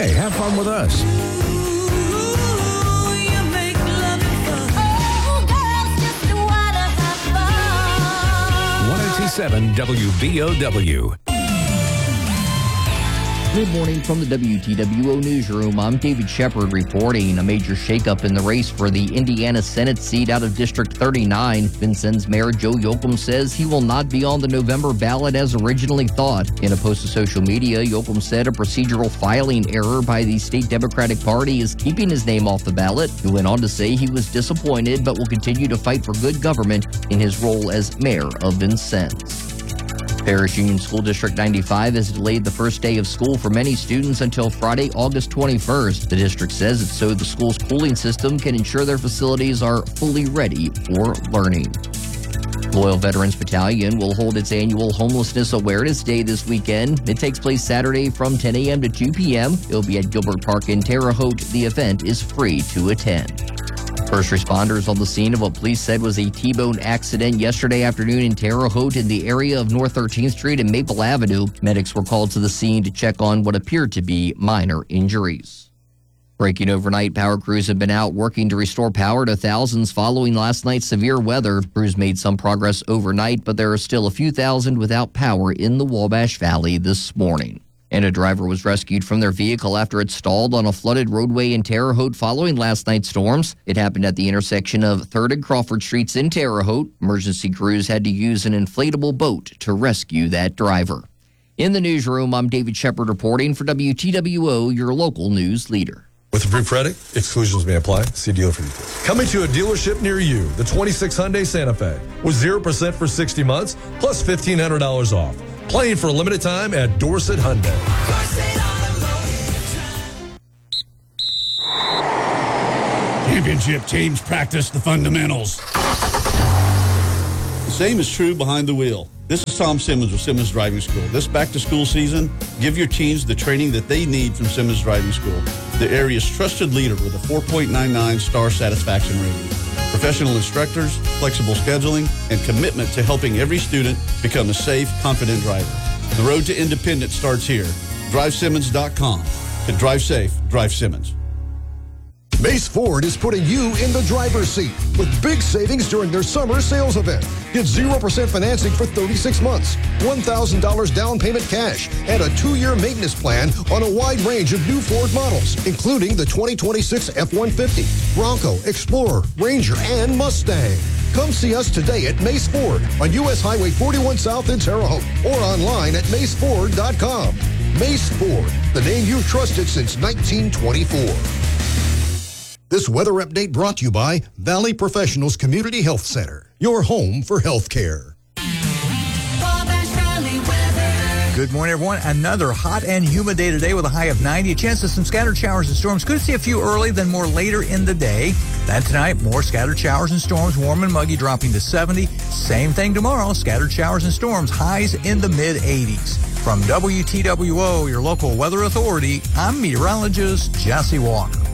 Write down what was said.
Hey, have fun with us. 102.7 WBOW. Good morning from the WTWO Newsroom. I'm David Shepard reporting. A major shakeup in the race for the Indiana Senate seat out of District 39. Vincennes Mayor Joe Yoakum says he will not be on the November ballot as originally thought. In a post to social media, Yoakum said a procedural filing error by the state Democratic Party is keeping his name off the ballot. He went on to say he was disappointed but will continue to fight for good government in his role as mayor of Vincennes. Paris Union School District 95 has delayed the first day of school for many students until Friday, August 21st. The district says it's so the school's cooling system can ensure their facilities are fully ready for learning. Loyal Veterans Battalion will hold its annual Homelessness Awareness Day this weekend. It takes place Saturday from 10 a.m. to 2 p.m. It'll be at Gilbert Park in Terre Haute. The event is free to attend. First responders on the scene of what police said was a T-bone accident yesterday afternoon in Terre Haute in the area of North 13th Street and Maple Avenue. Medics were called to the scene to check on what appeared to be minor injuries. Breaking overnight, power crews have been out working to restore power to thousands following last night's severe weather. Crews made some progress overnight, but there are still a few thousand without power in the Wabash Valley this morning. And a driver was rescued from their vehicle after it stalled on a flooded roadway in Terre Haute following last night's storms. It happened at the intersection of 3rd and Crawford Streets in Terre Haute. Emergency crews had to use an inflatable boat to rescue that driver. In the newsroom, I'm David Shepard reporting for WTWO, your local news leader. With approved credit, exclusions may apply. See dealer for details. Coming to a dealership near you, the 26 Hyundai Santa Fe with 0% for 60 months plus $1,500 off. Playing for a limited time at Dorset Hyundai. Championship teams practice the fundamentals. The same is true behind the wheel. This is Tom Simmons with Simmons Driving School. This back-to-school season, give your teens the training that they need from Simmons Driving School, the area's trusted leader with a 4.99 star satisfaction rating. Professional instructors, flexible scheduling, and commitment to helping every student become a safe, confident driver. The road to independence starts here. DriveSimmons.com. To drive safe, drive Simmons. Mace Ford is putting you in the driver's seat with big savings during their summer sales event. Get 0% financing for 36 months, $1,000 down payment cash, and a 2-year maintenance plan on a wide range of new Ford models, including the 2026 F-150, Bronco, Explorer, Ranger, and Mustang. Come see us today at Mace Ford on U.S. Highway 41 South in Terre Haute or online at maceford.com. Mace Ford, the name you've trusted since 1924. This weather update brought to you by Valley Professionals Community Health Center, your home for health care. Good morning, everyone. Another hot and humid day today with a high of 90. A chance of some scattered showers and storms. Could see a few early, then more later in the day. Then tonight, more scattered showers and storms. Warm and muggy, dropping to 70. Same thing tomorrow. Scattered showers and storms. Highs in the mid-80s. From WTWO, your local weather authority, I'm meteorologist Jesse Walker.